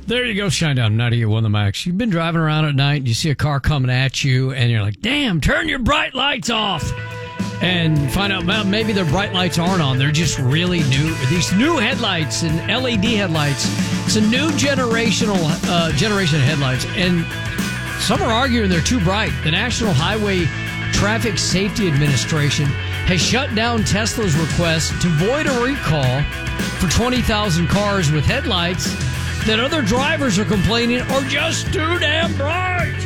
There you go, Shinedown 98.1 The Max. You've been driving around at night, and you see a car coming at you, and you're like, damn, turn your bright lights off. And find out, well, maybe their bright lights aren't on. They're just really new. These new headlights and LED headlights. It's a new generation of headlights. And some are arguing they're too bright. The National Highway Traffic Safety Administration has shut down Tesla's request to void a recall for 20,000 cars with headlights that other drivers are complaining are just too damn bright.